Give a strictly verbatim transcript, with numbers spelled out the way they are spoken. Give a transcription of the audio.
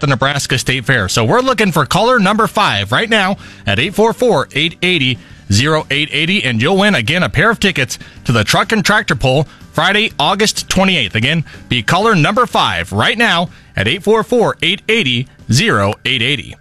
at the Nebraska State Fair. So we're looking for caller number five right now at eight four four, eight eight zero, oh eight eight oh, and you'll win, again, a pair of tickets to the Truck and Tractor Pull Friday, August twenty-eighth. Again, be caller number five right now at eight four four, eight eight zero, oh eight eight oh.